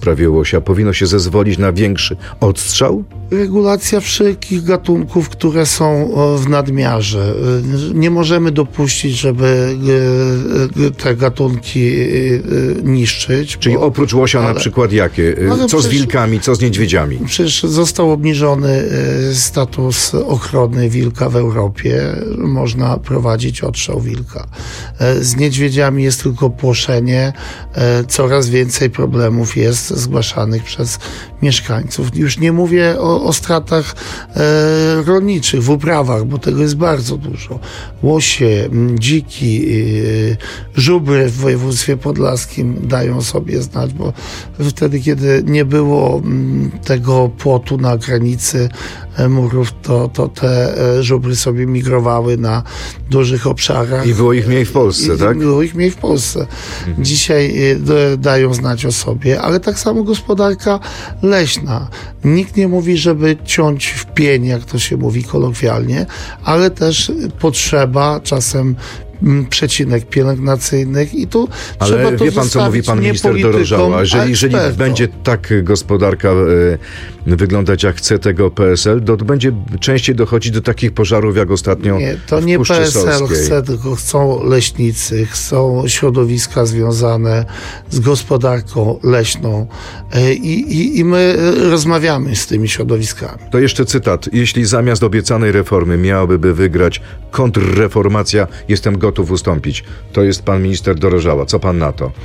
prawie łosia. Powinno się zezwolić na większy odstrzał? Regulacja wszelkich gatunków, które są w nadmiarze. Nie możemy dopuścić, żeby te gatunki niszczyć. Czyli oprócz łosia na przykład jakie? Co z wilkami, co z niedźwiedziami? Przecież został obniżony status ochrony wilka w Europie. Można prowadzić odstrzał wilka. Z niedźwiedziami jest tylko płoszenie. Coraz więcej problemów jest zgłaszanych przez mieszkańców. Już nie mówię o stratach rolniczych w uprawach, bo tego jest bardzo dużo. Łosie, dziki, żubry w województwie podlaskim dają sobie znać, bo wtedy, kiedy nie było tego płotu na granicy murów, to te żubry sobie migrowały na dużych obszarach. I było ich mniej w Polsce, tak? Było ich mniej w Polsce. Dzisiaj dają znać o sobie, ale tak samo gospodarka leśna. Nikt nie mówi, żeby ciąć w pień, jak to się mówi kolokwialnie, ale też potrzeba czasem przecinek pielęgnacyjnych i tu trzeba ale to wie pan, co mówi pan minister Dorożała, że jeżeli będzie tak gospodarka wyglądać jak chce tego PSL, to będzie częściej dochodzić do takich pożarów jak ostatnio nie, to w nie Puszczy PSL Solskiej. chce, tylko chcą leśnicy, chcą środowiska związane z gospodarką leśną i my rozmawiamy z tymi środowiskami. To jeszcze cytat. Jeśli zamiast obiecanej reformy miałaby wygrać kontrreformacja, jestem gotów ustąpić. To jest pan minister Dorożała. Co pan na to?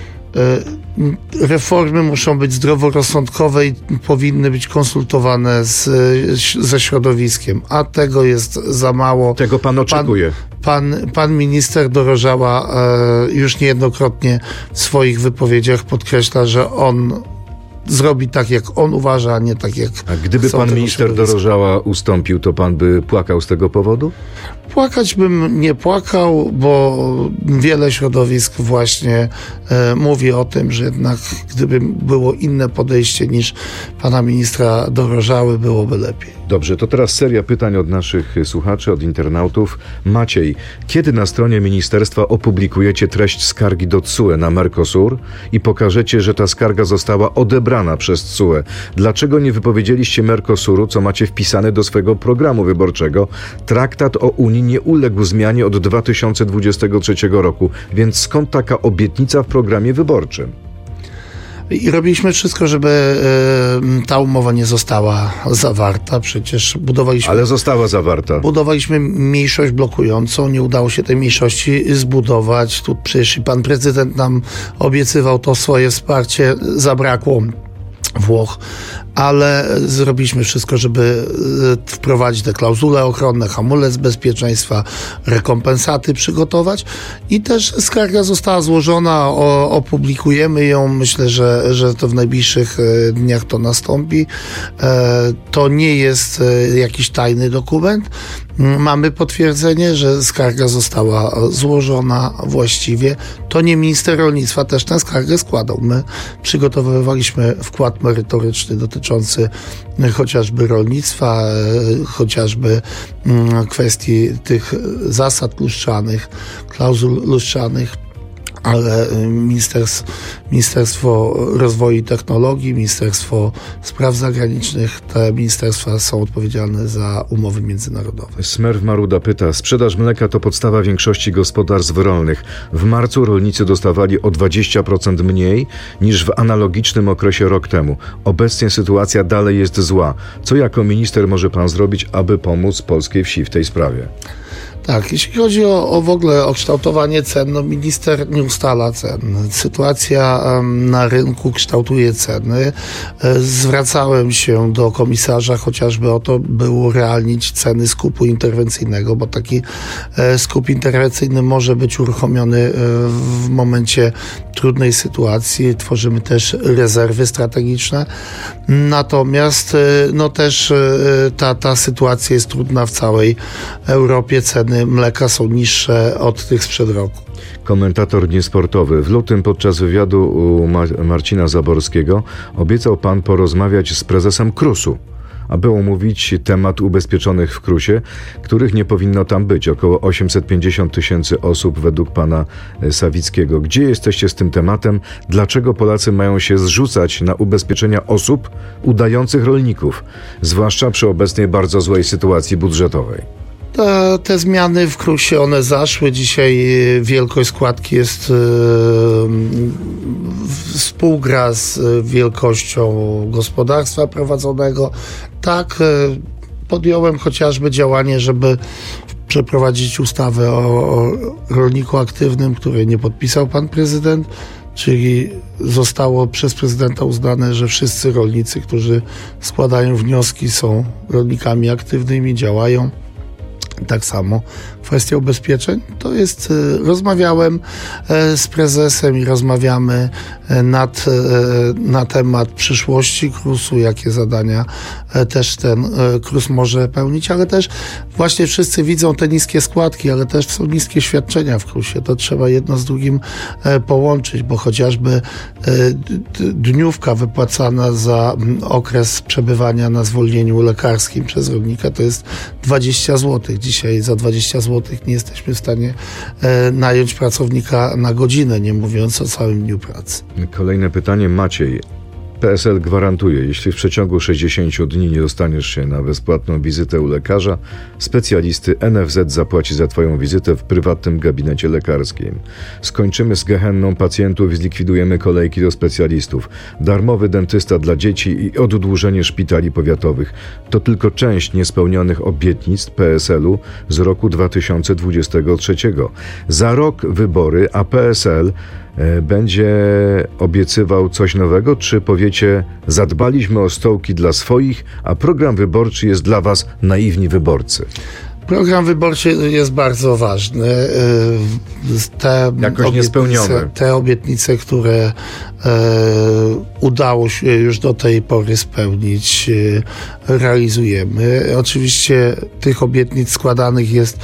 Reformy muszą być zdroworozsądkowe i powinny być konsultowane ze środowiskiem, a tego jest za mało. Tego pan oczekuje. Pan minister Dorożała już niejednokrotnie w swoich wypowiedziach podkreśla, że on zrobi tak, jak on uważa, a nie tak, jak A gdyby pan minister Dorożała ustąpił, to pan by płakał z tego powodu? Płakać bym nie płakał, bo wiele środowisk właśnie mówi o tym, że jednak gdyby było inne podejście niż pana ministra Dorożały, byłoby lepiej. Dobrze, to teraz seria pytań od naszych słuchaczy, od internautów. Maciej, kiedy na stronie ministerstwa opublikujecie treść skargi do TSUE na Mercosur i pokażecie, że ta skarga została odebrana przez TSUE? Dlaczego nie wypowiedzieliście Mercosuru, co macie wpisane do swego programu wyborczego? Traktat o Unii nie uległ zmianie od 2023 roku, więc skąd taka obietnica w programie wyborczym? I robiliśmy wszystko, żeby ta umowa nie została zawarta. Przecież budowaliśmy... Ale została zawarta. Budowaliśmy mniejszość blokującą. Nie udało się tej mniejszości zbudować. Tu przecież pan prezydent nam obiecywał to swoje wsparcie. Zabrakło Włoch, ale zrobiliśmy wszystko, żeby wprowadzić te klauzule ochronne, hamulec bezpieczeństwa, rekompensaty przygotować i też skarga została złożona, opublikujemy ją. Myślę, że to w najbliższych dniach to nastąpi. To nie jest jakiś tajny dokument. Mamy potwierdzenie, że skarga została złożona właściwie. To nie minister rolnictwa też tę skargę składał. My przygotowywaliśmy wkład merytoryczny dotyczący chociażby rolnictwa, chociażby kwestii tych zasad lustrzanych, klauzul lustrzanych, ale Ministerstwo Rozwoju i Technologii, Ministerstwo Spraw Zagranicznych, te ministerstwa są odpowiedzialne za umowy międzynarodowe. Smerw Maruda pyta, sprzedaż mleka to podstawa większości gospodarstw rolnych. W marcu rolnicy dostawali o 20% mniej niż w analogicznym okresie rok temu. Obecnie sytuacja dalej jest zła. Co jako minister może pan zrobić, aby pomóc polskiej wsi w tej sprawie? Tak, jeśli chodzi w ogóle o kształtowanie cen, no minister nie ustala cen. Sytuacja na rynku kształtuje ceny. Zwracałem się do komisarza chociażby o to, by urealnić ceny skupu interwencyjnego, bo taki skup interwencyjny może być uruchomiony w momencie trudnej sytuacji. Tworzymy też rezerwy strategiczne. Natomiast no też ta sytuacja jest trudna w całej Europie. Ceny mleka są niższe od tych sprzed roku. Komentator niesportowy. W lutym podczas wywiadu u Marcina Zaborskiego obiecał pan porozmawiać z prezesem KRUS-u. aby omówić temat ubezpieczonych w KRUS-ie, których nie powinno tam być. Około 850 tysięcy osób według pana Sawickiego. Gdzie jesteście z tym tematem? Dlaczego Polacy mają się zrzucać na ubezpieczenia osób udających rolników, zwłaszcza przy obecnej bardzo złej sytuacji budżetowej? Te zmiany w KRUS-ie, one zaszły. Dzisiaj wielkość składki jest współgra z wielkością gospodarstwa prowadzonego. Tak, podjąłem chociażby działanie, żeby przeprowadzić ustawę o rolniku aktywnym, której nie podpisał pan prezydent, czyli zostało przez prezydenta uznane, że wszyscy rolnicy, którzy składają wnioski, są rolnikami aktywnymi, działają. Tak samo kwestia ubezpieczeń, to jest, rozmawiałem z prezesem i rozmawiamy na temat przyszłości KRUS-u, jakie zadania też ten KRUS może pełnić, ale też właśnie wszyscy widzą te niskie składki, ale też są niskie świadczenia w KRUS-ie. To trzeba jedno z drugim połączyć, bo chociażby dniówka wypłacana za okres przebywania na zwolnieniu lekarskim przez rolnika to jest 20 zł. Dzisiaj za 20 zł nie jesteśmy w stanie nająć pracownika na godzinę, nie mówiąc o całym dniu pracy. Kolejne pytanie. Maciej. PSL gwarantuje, jeśli w przeciągu 60 dni nie dostaniesz się na bezpłatną wizytę u lekarza, specjalisty, NFZ zapłaci za twoją wizytę w prywatnym gabinecie lekarskim. Skończymy z gehenną pacjentów i zlikwidujemy kolejki do specjalistów. Darmowy dentysta dla dzieci i oddłużenie szpitali powiatowych. To tylko część niespełnionych obietnic PSL-u z roku 2023. Za rok wybory, a PSL będzie obiecywał coś nowego, czy powiecie, zadbaliśmy o stołki dla swoich, a program wyborczy jest dla was naiwni wyborcy? Program wyborczy jest bardzo ważny. Jakoś niespełnione. Te obietnice, które udało się już do tej pory spełnić, realizujemy. Oczywiście tych obietnic składanych jest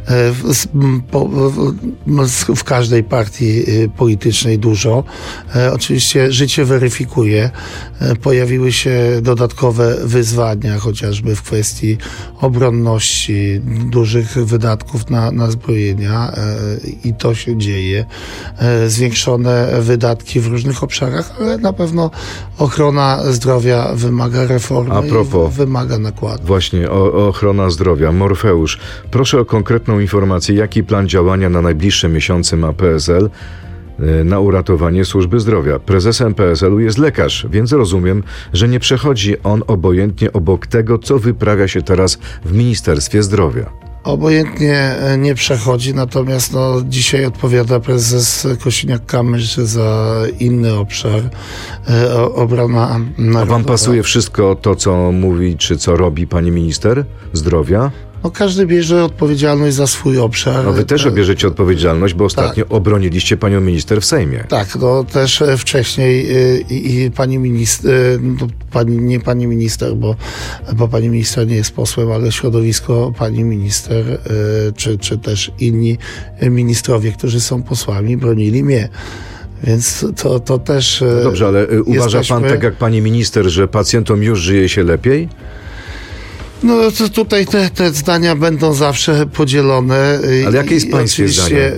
w każdej partii politycznej dużo. Oczywiście życie weryfikuje. Pojawiły się dodatkowe wyzwania, chociażby w kwestii obronności, dużych wydatków na zbrojenia i to się dzieje. Zwiększone wydatki w różnych obszarach, ale na pewno ochrona zdrowia wymaga reformy. A propos, i wymaga nakładu. Właśnie ochrona zdrowia. Morfeusz, proszę o konkretną informację, jaki plan działania na najbliższe miesiące ma PSL na uratowanie służby zdrowia. Prezesem PSL-u jest lekarz, więc rozumiem, że nie przechodzi on obojętnie obok tego, co wyprawia się teraz w Ministerstwie Zdrowia. Obojętnie nie przechodzi, natomiast dzisiaj odpowiada prezes Kosiniak-Kamysz za inny obszar, obrona narodowa. A wam pasuje wszystko to, co mówi, czy co robi pani minister zdrowia? Każdy bierze odpowiedzialność za swój obszar. Wy też bierzecie odpowiedzialność, bo ostatnio obroniliście panią minister w Sejmie. Tak, też wcześniej i pani minister, nie pani minister, bo pani minister nie jest posłem, ale środowisko pani minister, czy też inni ministrowie, którzy są posłami, bronili mnie. Więc to też... Dobrze, ale uważa pan tak jak pani minister, że pacjentom już żyje się lepiej? To tutaj te zdania będą zawsze podzielone. Ale jakie jest pańskie zdanie?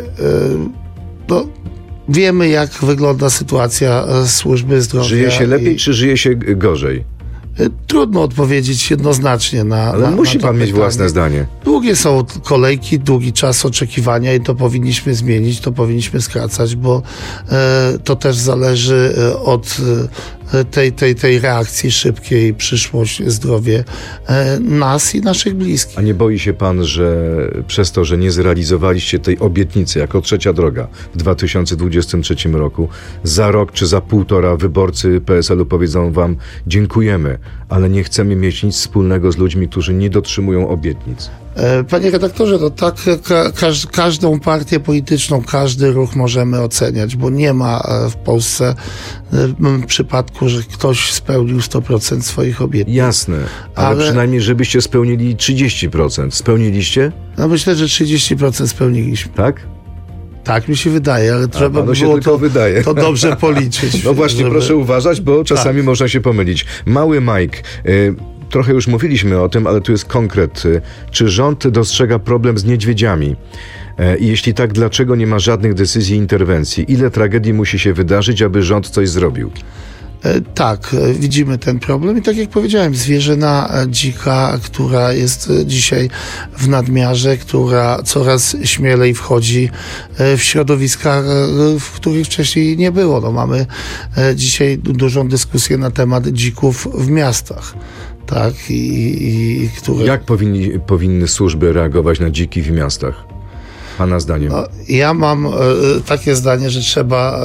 Wiemy, jak wygląda sytuacja służby zdrowia. Żyje się lepiej, czy żyje się gorzej? Trudno odpowiedzieć jednoznacznie na Ale musi pan mieć pytanie. własne zdanie. Długie są kolejki, długi czas oczekiwania i to powinniśmy zmienić, to powinniśmy skracać, bo to też zależy od tej reakcji szybkiej, przyszłość, zdrowie nas i naszych bliskich. A nie boi się pan, że przez to, że nie zrealizowaliście tej obietnicy jako trzecia droga w 2023 roku, za rok czy za półtora wyborcy PSL-u powiedzą wam: dziękujemy, ale nie chcemy mieć nic wspólnego z ludźmi, którzy nie dotrzymują obietnic? Panie redaktorze, to tak każdą partię polityczną, każdy ruch możemy oceniać, bo nie ma w Polsce przypadku, że ktoś spełnił 100% swoich obietnic. Jasne, ale przynajmniej żebyście spełnili 30%. Spełniliście? Myślę, że 30% spełniliśmy. Tak? Tak mi się wydaje, ale trzeba by było to dobrze policzyć. No właśnie, proszę uważać, bo czasami można się pomylić. Mały Mike, Trochę już mówiliśmy o tym, ale tu jest konkret. Czy rząd dostrzega problem z niedźwiedziami? I jeśli tak, dlaczego nie ma żadnych decyzji i interwencji? Ile tragedii musi się wydarzyć, aby rząd coś zrobił? Tak, widzimy ten problem i tak jak powiedziałem, zwierzyna dzika, która jest dzisiaj w nadmiarze, która coraz śmielej wchodzi w środowiska, w których wcześniej nie było. No, mamy dzisiaj dużą dyskusję na temat dzików w miastach. Tak, które... Jak powinny służby reagować na dziki w miastach? Pana zdaniem? No, ja mam takie zdanie, że trzeba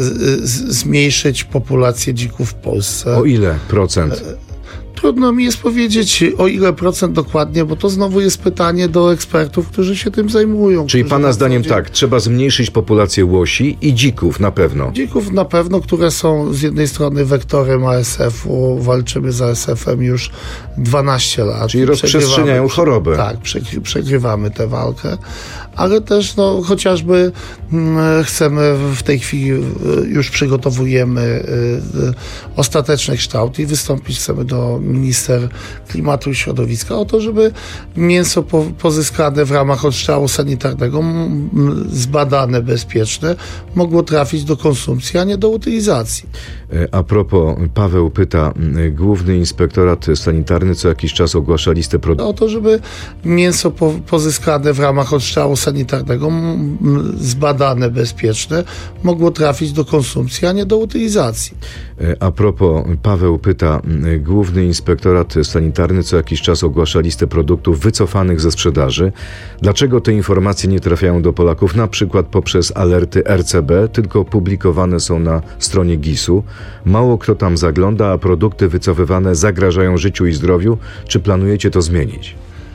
zmniejszyć populację dzików w Polsce. O ile procent? Trudno mi jest powiedzieć, o ile procent dokładnie, bo to znowu jest pytanie do ekspertów, którzy się tym zajmują. Czyli pana zdaniem tak, trzeba zmniejszyć populację łosi i dzików na pewno. Dzików na pewno, które są z jednej strony wektorem ASF-u, walczymy z ASF-em już 12 lat. Czyli rozprzestrzeniają chorobę. Tak, przegrywamy tę walkę, ale też chociażby chcemy w tej chwili, już przygotowujemy ostateczny kształt i wystąpić chcemy do minister klimatu i środowiska o to, żeby mięso pozyskane w ramach odstrzału sanitarnego, zbadane, bezpieczne, mogło trafić do konsumpcji, a nie do utylizacji. A propos, Paweł pyta, Główny Inspektorat Sanitarny co jakiś czas ogłasza listę produktów. O to, żeby mięso pozyskane w ramach odstrzału sanitarnego, zbadane, bezpieczne, mogło trafić do konsumpcji, a nie do utylizacji. A propos, Paweł pyta, Główny Inspektorat Sanitarny co jakiś czas ogłasza listę produktów wycofanych ze sprzedaży. Dlaczego te informacje nie trafiają do Polaków, na przykład poprzez alerty RCB, tylko publikowane są na stronie GIS-u? Mało kto tam zagląda, a produkty wycofywane zagrażają życiu i zdrowiu. Czy planujecie to zmienić?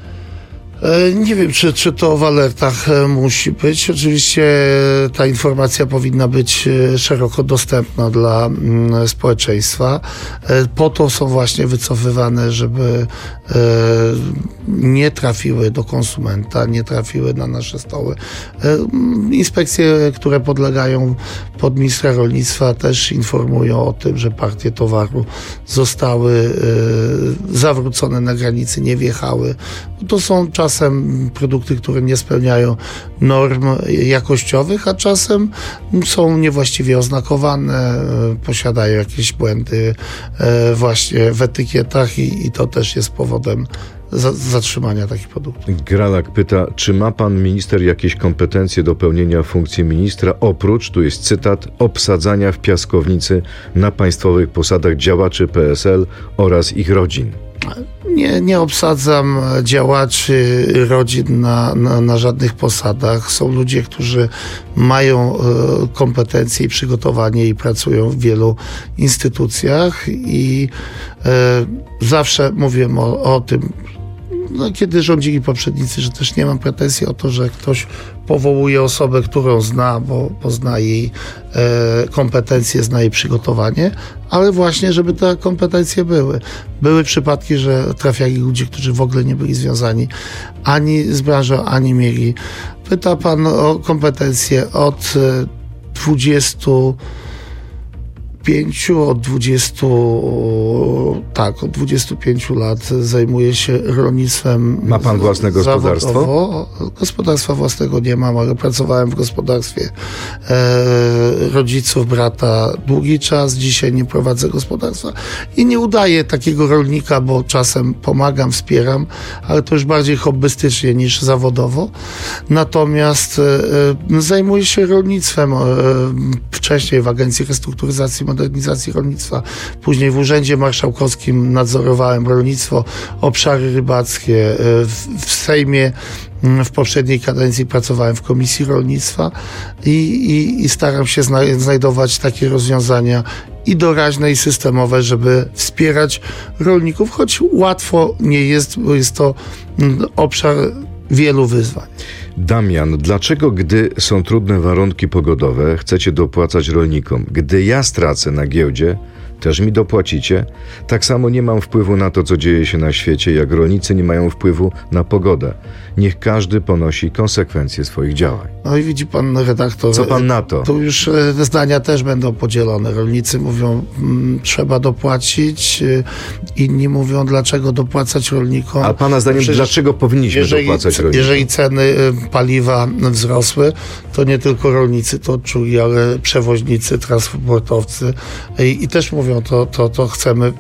Nie wiem, czy to w alertach musi być. Oczywiście ta informacja powinna być szeroko dostępna dla społeczeństwa. Po to są właśnie wycofywane, żeby nie trafiły do konsumenta, nie trafiły na nasze stoły. Inspekcje, które podlegają pod ministra rolnictwa, też informują o tym, że partie towaru zostały zawrócone na granicy, nie wjechały. To są czasem produkty, które nie spełniają norm jakościowych, a czasem są niewłaściwie oznakowane, posiadają jakieś błędy właśnie w etykietach i to też jest powodem zatrzymania takich produktów. Gralak pyta, czy ma pan minister jakieś kompetencje do pełnienia funkcji ministra, oprócz, tu jest cytat, obsadzania w piaskownicy na państwowych posadach działaczy PSL oraz ich rodzin? Nie obsadzam działaczy, rodzin na żadnych posadach. Są ludzie, którzy mają kompetencje i przygotowanie i pracują w wielu instytucjach i zawsze mówiłem o tym, kiedy rządzili poprzednicy, że też nie mam pretensji o to, że ktoś powołuje osobę, którą zna, bo zna jej kompetencje, zna jej przygotowanie, ale właśnie, żeby te kompetencje były. Były przypadki, że trafiali ludzie, którzy w ogóle nie byli związani ani z branżą, ani mieli. Pyta pan o kompetencje od 25 lat zajmuję się rolnictwem. Ma pan własne gospodarstwo? Zawodowo. Gospodarstwa własnego nie mam, ale pracowałem w gospodarstwie rodziców, brata długi czas. Dzisiaj nie prowadzę gospodarstwa i nie udaję takiego rolnika, bo czasem pomagam, wspieram, ale to już bardziej hobbystycznie niż zawodowo. Natomiast zajmuję się rolnictwem. Wcześniej w Agencji Restrukturyzacji Modernizacji Rolnictwa, później w Urzędzie Marszałkowskim nadzorowałem rolnictwo, obszary rybackie. W Sejmie w poprzedniej kadencji pracowałem w Komisji Rolnictwa i staram się znajdować takie rozwiązania i doraźne, i systemowe, żeby wspierać rolników, choć łatwo nie jest, bo jest to obszar wielu wyzwań. Damian, dlaczego gdy są trudne warunki pogodowe, chcecie dopłacać rolnikom? Gdy ja stracę na giełdzie, też mi dopłacicie? Tak samo nie mam wpływu na to, co dzieje się na świecie, jak rolnicy nie mają wpływu na pogodę. Niech każdy ponosi konsekwencje swoich działań. No i widzi pan redaktor. Co pan na to? Tu już zdania też będą podzielone. Rolnicy mówią, trzeba dopłacić, inni mówią, dlaczego dopłacać rolnikom. A pana zdaniem, Przecież dlaczego powinniśmy dopłacać rolnikom? Jeżeli ceny paliwa wzrosły, to nie tylko rolnicy to czuli, ale przewoźnicy, transportowcy i też mówią, to chcemy